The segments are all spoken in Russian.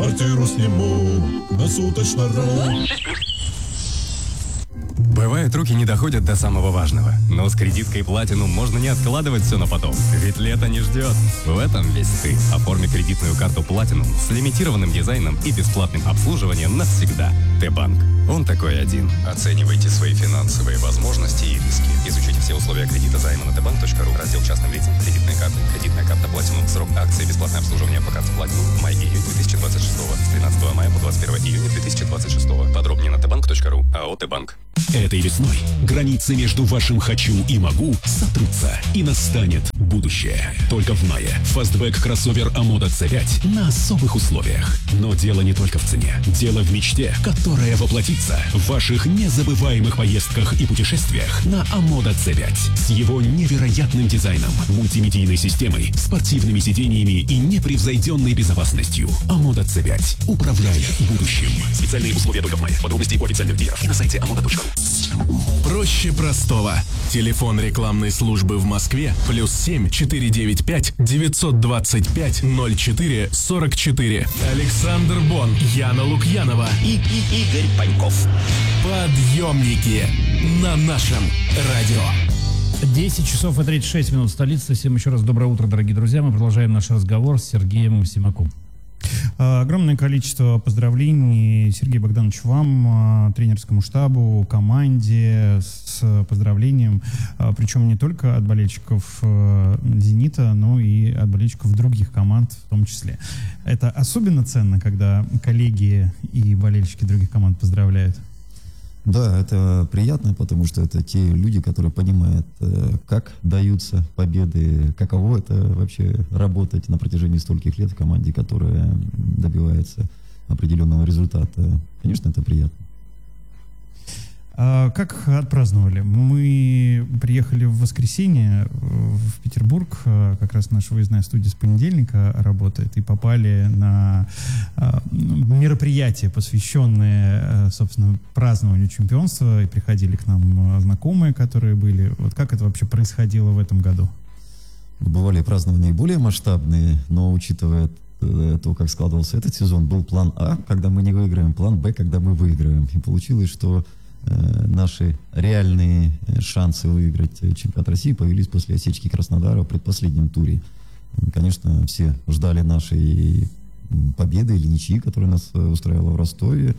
Квартиру сниму на суточно-ру. Бывает, руки не доходят до самого важного. Но с кредиткой Platinum можно не откладывать все на потом. Ведь лето не ждет. В этом весь ты. Оформи кредитную карту Platinum с лимитированным дизайном и бесплатным обслуживанием навсегда. Т-банк. Он такой один. Оценивайте свои финансовые возможности и риски. Изучите все условия кредита займа на tbank.ru. Раздел частным лицам. Кредитные карты. Кредитная карта Platinum. Срок акции. Бесплатное обслуживание по карте Platinum. Май-июнь 2026. С 13 мая по 21 июня 2026. Подробнее на tbank.ru. АО Т-банк. Этой весной границы между вашим «хочу» и «могу» сотрутся, и настанет будущее. Только в мае фастбэк кроссовер Амода C5 на особых условиях. Но дело не только в цене. Дело в мечте, которая воплотится в ваших незабываемых поездках и путешествиях на Амода C5. С его невероятным дизайном, мультимедийной системой, спортивными сидениями и непревзойденной безопасностью. Амода C5. Управляй будущим. Специальные условия только в мае. Подробности у официальных дилеров и на сайте amoda.ru. Проще простого. Телефон рекламной службы в Москве +7 495 925 04 44. Александр Бон, Яна Лукьянова и Игорь Паньков. Подъемники на нашем радио. 10 часов и 36 минут, столица. Всем еще раз доброе утро, дорогие друзья. Мы продолжаем наш разговор с Сергеем Симаком. Огромное количество поздравлений, Сергей Богданович, вам, тренерскому штабу, команде с поздравлением, причем не только от болельщиков «Зенита», но и от болельщиков других команд в том числе. Это особенно ценно, когда коллеги и болельщики других команд поздравляют. Да, это приятно, потому что это те люди, которые понимают, как даются победы, каково это вообще работать на протяжении стольких лет в команде, которая добивается определенного результата. Конечно, это приятно. А как отпраздновали? Мы приехали в воскресенье в Петербург, как раз наша выездная студия с понедельника работает, и попали на мероприятие, посвященное, собственно, празднованию чемпионства, и приходили к нам знакомые, которые были. Вот как это вообще происходило в этом году? Бывали празднования более масштабные, но учитывая то, как складывался этот сезон, был план А, когда мы не выиграем, план Б, когда мы выиграем. И получилось, что наши реальные шансы выиграть чемпионат России появились после осечки Краснодара в предпоследнем туре. Конечно, все ждали нашей победы или ничьи, которая нас устраивала в Ростове.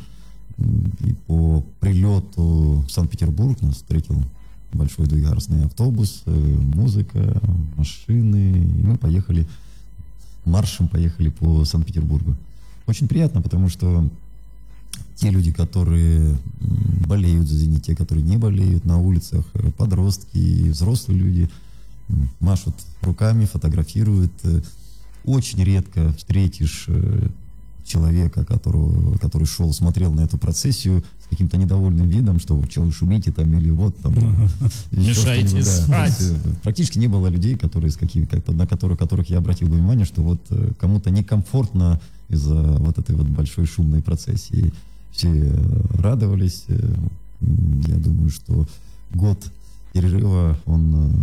И по прилету в Санкт-Петербург нас встретил большой двухъярусный автобус, музыка, машины. И мы поехали, маршем поехали по Санкт-Петербургу. Очень приятно, потому что те люди, которые болеют за «Зенит», те, которые не болеют, на улицах подростки и взрослые люди машут руками, фотографируют. Очень редко встретишь человека, который шел, смотрел на эту процессию с каким-то недовольным видом, что вы шумите там или вот там. Мешаете спать. Практически не было людей, на которых я обратил внимание, что вот кому-то некомфортно из-за вот этой вот большой шумной процессии. Все радовались. Я думаю, что год перерыва, он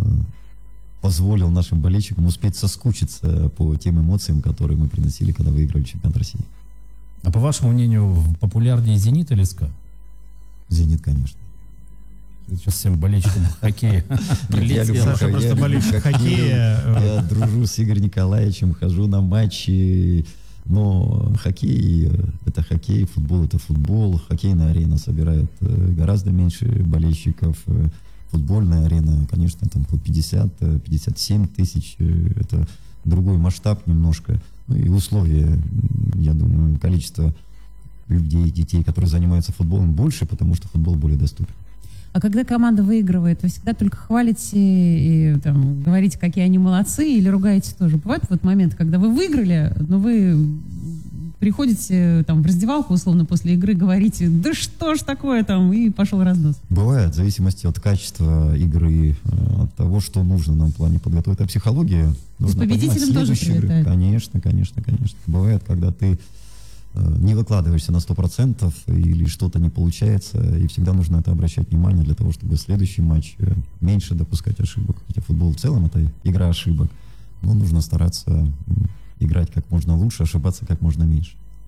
позволил нашим болельщикам успеть соскучиться по тем эмоциям, которые мы приносили, когда выиграли чемпионат России. А по вашему мнению, популярнее «Зенит» или «СКА»? «Зенит», конечно. Сейчас всем болельщикам хоккея прилетел. Саша просто болельщик хоккея. Я дружу с Игорем Николаевичем, хожу на матчи. Но хоккей – это хоккей, футбол – это футбол. Хоккейная арена собирает гораздо меньше болельщиков. Футбольная арена, конечно, там по 50-57 тысяч. Это другой масштаб немножко. Ну и условия, я думаю, количество людей, детей, которые занимаются футболом, больше, потому что футбол более доступен. А когда команда выигрывает, вы всегда только хвалите и там, говорите, какие они молодцы, или ругаете тоже? Бывает вот момент, когда вы выиграли, но вы приходите там в раздевалку, условно, после игры, говорите, да что ж такое там, и пошел разнос. Бывает, в зависимости от качества игры, от того, что нужно нам в плане подготовить. Это психология. С победителем тоже прилетает. Конечно. Бывает, когда ты не выкладываешься на 100% или что-то не получается, и всегда нужно это обращать внимание для того, чтобы в следующий матч меньше допускать ошибок. Хотя футбол в целом это игра ошибок, но нужно стараться играть как можно лучше, ошибаться как можно меньше.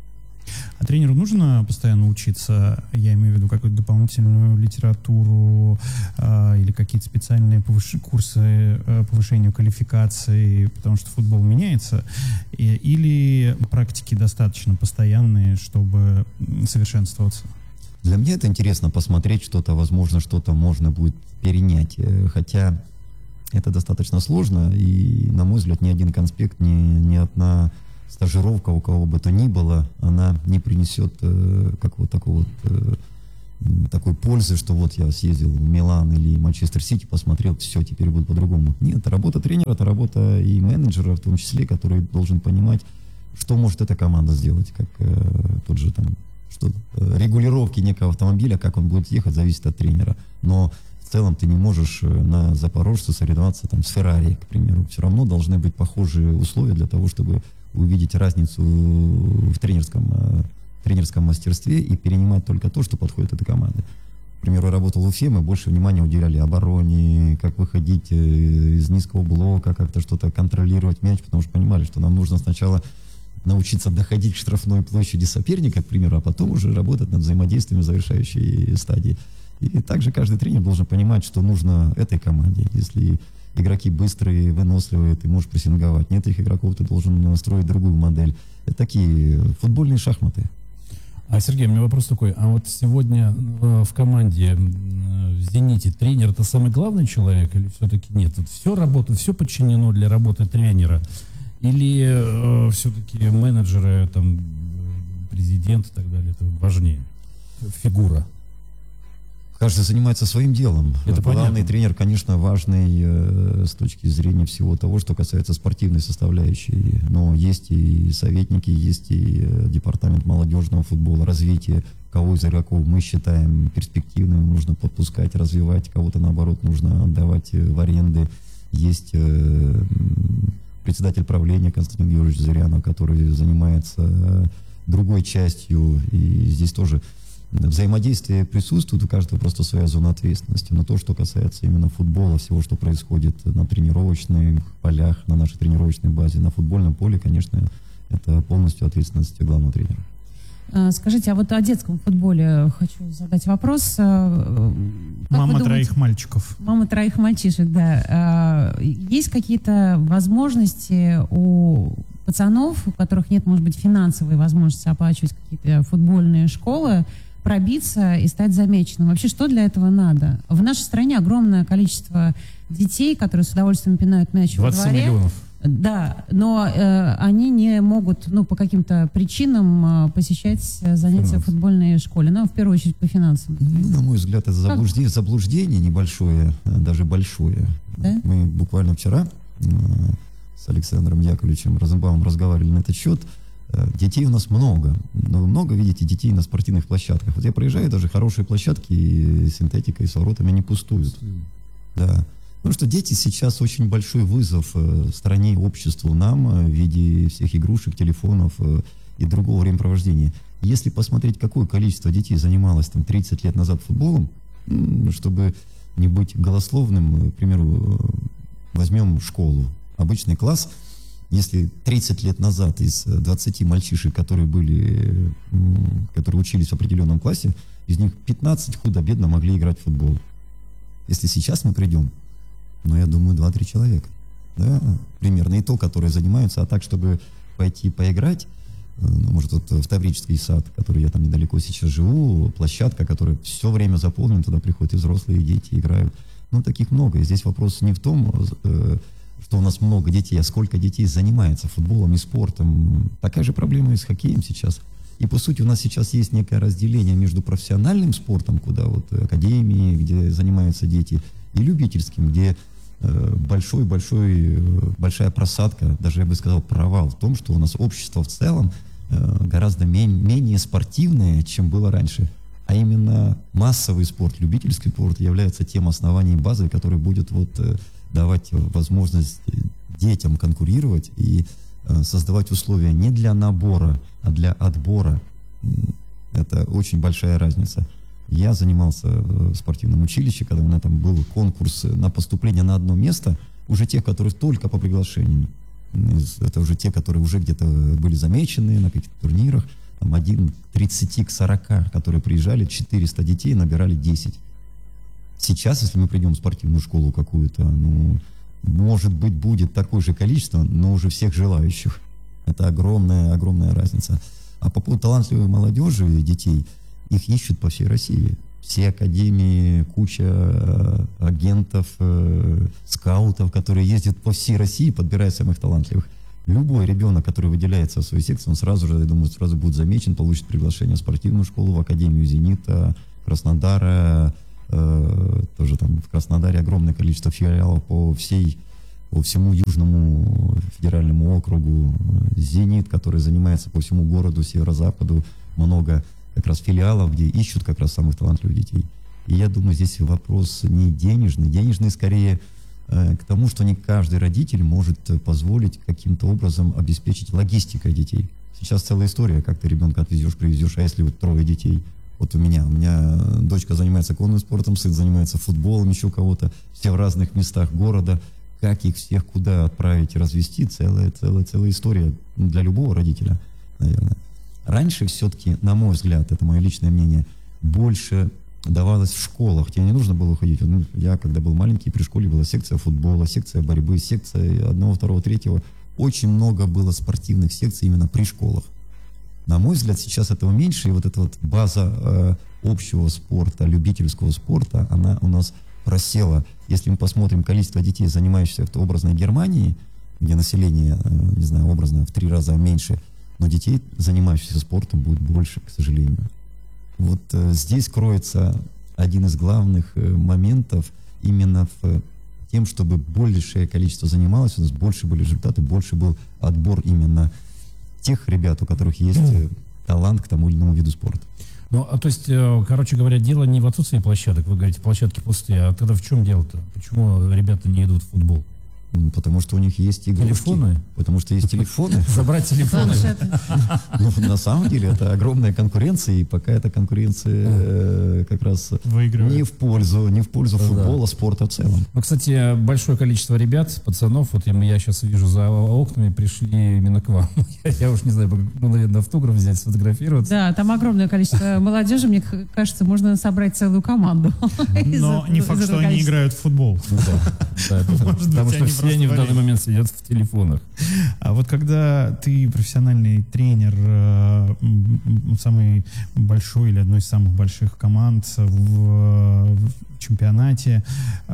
А тренеру нужно постоянно учиться, я имею в виду какую-то дополнительную литературу или какие-то специальные курсы повышения квалификации, потому что футбол меняется, или практики достаточно постоянные, чтобы совершенствоваться? Для меня это интересно посмотреть что-то, возможно, что-то можно будет перенять, хотя это достаточно сложно, и, на мой взгляд, ни один конспект, ни одна стажировка у кого бы то ни было, она не принесет такой пользы, что вот я съездил в Милан или Манчестер Сити, посмотрел, все, теперь будет по-другому. Нет, работа тренера, это работа и менеджера в том числе, который должен понимать, что может эта команда сделать, как тот же там, что регулировки некого автомобиля, как он будет ехать, зависит от тренера. Но в целом ты не можешь на Запорожце соревноваться там с Феррари, к примеру. Все равно должны быть похожие условия для того, чтобы увидеть разницу в тренерском мастерстве и перенимать только то, что подходит этой команде. К примеру, я работал в Уфе, мы больше внимания уделяли обороне, как выходить из низкого блока, как-то что-то контролировать мяч, потому что понимали, что нам нужно сначала научиться доходить к штрафной площади соперника, к примеру, а потом уже работать над взаимодействием в завершающей стадии. И также каждый тренер должен понимать, что нужно этой команде. Если игроки быстрые, выносливые, ты можешь прессинговать. Нет этих игроков, ты должен настроить другую модель. Это такие футбольные шахматы. А, Сергей, у меня вопрос такой. А вот сегодня в команде в «Зените» тренер — это самый главный человек или все-таки нет? Вот все работает, все подчинено для работы тренера? Или все-таки менеджеры, там, президент и так далее, это важнее? Фигура. Каждый занимается своим делом. Это главный понятно. тренер, конечно, важный с точки зрения всего того, что касается спортивной составляющей. Но есть и советники, есть и департамент молодежного футбола, развития. Кого из игроков мы считаем перспективным, нужно подпускать, развивать, кого-то, наоборот, нужно отдавать в аренды. Есть председатель правления Константин Георгиевич Зырянов, который занимается другой частью, и здесь тоже взаимодействие присутствует, у каждого просто своя зона ответственности. Но то, что касается именно футбола, всего, что происходит на тренировочных полях, на нашей тренировочной базе, на футбольном поле, конечно, это полностью ответственность главного тренера. Скажите, а вот о детском футболе хочу задать вопрос. Мама троих мальчиков. Мама троих мальчишек, да. Есть какие-то возможности у пацанов, у которых нет, может быть, финансовой возможности оплачивать какие-то футбольные школы, пробиться и стать замеченным? Вообще, что для этого надо? В нашей стране огромное количество детей, которые с удовольствием пинают мяч во 20 дворе. миллионов. Да, но они не могут, по каким-то причинам посещать занятия в футбольной школе. В первую очередь по финансам. На мой взгляд, это заблуждение небольшое, даже большое. Да? Мы буквально вчера с Александром Яковлевичем Розенбаумом разговаривали на этот счет. Детей у нас много, но вы много видите детей на спортивных площадках. Вот я проезжаю, даже хорошие площадки, и синтетика, и с воротами, они пустуют. Да. Потому что дети сейчас очень большой вызов стране, обществу, нам в виде всех игрушек, телефонов и другого времяпровождения. Если посмотреть, какое количество детей занималось 30 лет назад футболом, чтобы не быть голословным, к примеру, возьмем школу, обычный класс. Если 30 лет назад из 20 мальчишек, которые учились в определенном классе, из них 15 худо-бедно могли играть в футбол. Если сейчас мы придем, я думаю, 2-3 человека. Да, примерно и то, которые занимаются. А так, чтобы пойти поиграть, может, вот в Таврический сад, который я там недалеко сейчас живу, площадка, которая все время заполнена, туда приходят и взрослые, и дети играют. Таких много. И здесь вопрос не в том, что у нас много детей, а сколько детей занимается футболом и спортом. Такая же проблема и с хоккеем сейчас. И, по сути, у нас сейчас есть некое разделение между профессиональным спортом, куда академии, где занимаются дети, и любительским, где большая просадка, даже я бы сказал провал в том, что у нас общество в целом гораздо менее спортивное, чем было раньше. А именно массовый спорт, любительский спорт является тем основанием базы, который будет давать возможность детям конкурировать и создавать условия не для набора, а для отбора. Это очень большая разница. Я занимался в спортивном училище, когда у меня там был конкурс на поступление на одно место, уже тех, которые только по приглашению. Это уже те, которые уже где-то были замечены на каких-то турнирах, там там 30 к 40, которые приезжали, 400 детей набирали 10. Сейчас, если мы придем в спортивную школу какую-то, ну, может быть, будет такое же количество, но уже всех желающих. Это огромная разница. А по поводу талантливой молодежи и детей, их ищут по всей России. Все академии, куча агентов, скаутов, которые ездят по всей России, подбирают самых талантливых. Любой ребенок, который выделяется в своей секции, он сразу же, я думаю, сразу будет замечен, получит приглашение в спортивную школу, в Академию «Зенита», Краснодара. Тоже там в Краснодаре огромное количество филиалов по всему Южному федеральному округу. «Зенит», который занимается по всему городу, северо-западу, много как раз филиалов, где ищут как раз самых талантливых детей. И я думаю, здесь вопрос не денежный. Денежный скорее к тому, что не каждый родитель может позволить каким-то образом обеспечить логистикой детей. Сейчас целая история, как ты ребенка отвезешь, привезешь, а если вот 3 детей. Вот у меня дочка занимается конным спортом, сын занимается футболом, еще кого-то, все в разных местах города. Как их всех куда отправить и развести, целая история для любого родителя, наверное. Раньше все-таки, на мой взгляд, это мое личное мнение, больше давалось в школах. Тебе не нужно было уходить. Я, когда был маленький, при школе была секция футбола, секция борьбы, секция 1, 2, 3. Очень много было спортивных секций именно при школах. На мой взгляд, сейчас этого меньше, и вот эта вот база общего спорта, любительского спорта, она у нас просела. Если мы посмотрим количество детей, занимающихся в образной Германии, где население, не знаю, образно в 3 раза меньше, но детей, занимающихся спортом, будет больше, к сожалению. Вот здесь кроется один из главных моментов именно в тем, чтобы большее количество занималось, у нас больше были результаты, больше был отбор именно тех ребят, у которых есть талант к тому или иному виду спорта. Ну, то есть, короче говоря, дело не в отсутствии площадок, вы говорите, площадки пустые, а тогда в чем дело-то? Почему ребята не идут в футбол? Потому что у них есть игрушки. Телефоны? Потому что есть телефоны. Забрать телефоны? Ну, на самом деле, это огромная конкуренция, и пока эта конкуренция как раз не в пользу футбола, спорта в целом. Ну, кстати, большое количество ребят, пацанов, вот я сейчас вижу за окнами, пришли именно к вам. Я уж не знаю, наверное, автограф взять, сфотографироваться. Да, там огромное количество молодежи, мне кажется, можно собрать целую команду. Но не факт, что они играют в футбол. Потому что все они в данный момент сидят в телефонах. А вот когда ты профессиональный тренер самой большой или одной из самых больших команд в чемпионате,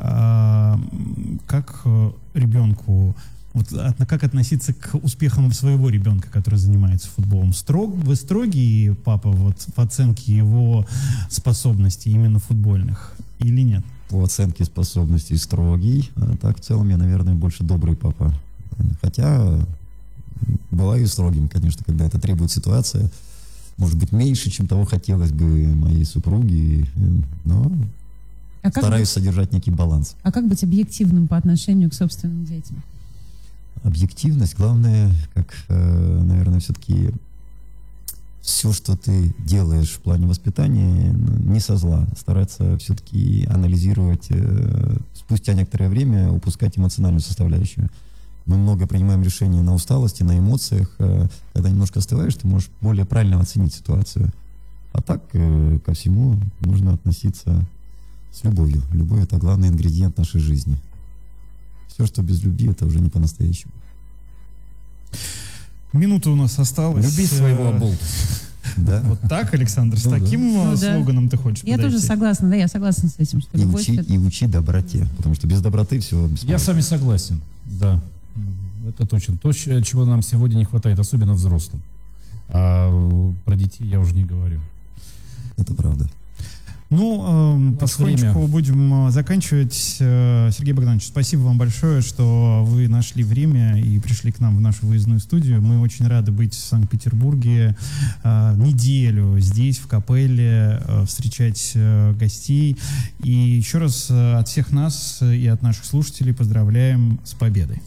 как ребенку, вот, как относиться к успехам своего ребенка, который занимается футболом? Вы строгий, папа, вот, в оценке его способностей именно футбольных или нет? По оценке способностей строгий, а так в целом я, наверное, больше добрый папа. Хотя бываю строгим, конечно, когда это требует ситуация. Может быть, меньше, чем того хотелось бы моей супруге, но стараюсь содержать некий баланс. А как быть объективным по отношению к собственным детям? Объективность, главное, как, наверное, все-таки все, что ты делаешь в плане воспитания, не со зла. Стараться все-таки анализировать, спустя некоторое время упускать эмоциональную составляющую. Мы много принимаем решения на усталости, на эмоциях. Когда немножко остываешь, ты можешь более правильно оценить ситуацию. А так ко всему нужно относиться с любовью. Любовь — это главный ингредиент нашей жизни. Все, что без любви, это уже не по-настоящему. Минута у нас осталась. Люби своего оболтуса. Да. Вот так, Александр, с таким слоганом ты хочешь Я подойти? тоже согласна, да, я согласна с этим. Что И учи доброте, потому что без доброты все бесполезно. Я с вами согласен, да. Это точно. То, чего нам сегодня не хватает, особенно взрослым. А про детей я уже не говорю. Это правда. Ну, потихонечку будем заканчивать. Сергей Богданович, спасибо вам большое, что вы нашли время и пришли к нам в нашу выездную студию. Мы очень рады быть в Санкт-Петербурге неделю здесь, в Капелле, встречать гостей. И еще раз от всех нас и от наших слушателей поздравляем с победой.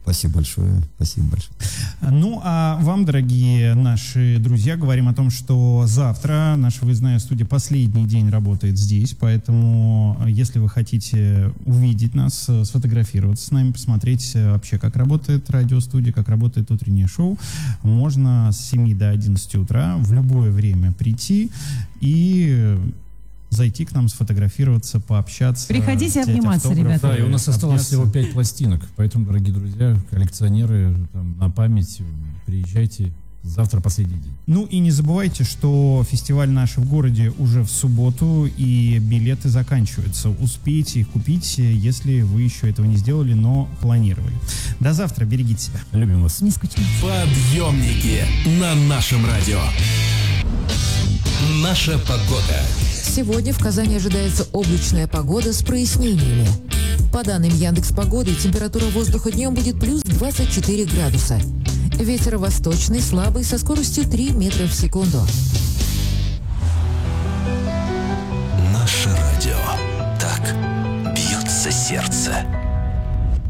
Спасибо большое, спасибо большое. Ну, а вам, дорогие наши друзья, говорим о том, что завтра наша выездная студия последний день работает здесь, поэтому, если вы хотите увидеть нас, сфотографироваться с нами, посмотреть вообще, как работает радиостудия, как работает утреннее шоу, можно с 7 до 11 утра в любое время прийти и зайти к нам, сфотографироваться, пообщаться. Приходите взять обниматься, автографы, ребята. Да, и у нас осталось обняться. всего 5 пластинок. Поэтому, дорогие друзья, коллекционеры, там, на память, приезжайте. Завтра последний день. Ну и не забывайте, что фестиваль наш в городе уже в субботу, и билеты заканчиваются. Успейте их купить, если вы еще этого не сделали, но планировали. До завтра, берегите себя. Любим вас. Не скучайте. Подъемники на нашем радио. Наша погода. Сегодня в Казани ожидается облачная погода с прояснениями. По данным Яндекс.Погоды, температура воздуха днем будет плюс 24 градуса. Ветер восточный, слабый, со скоростью 3 метра в секунду. Наше радио. Так бьется сердце.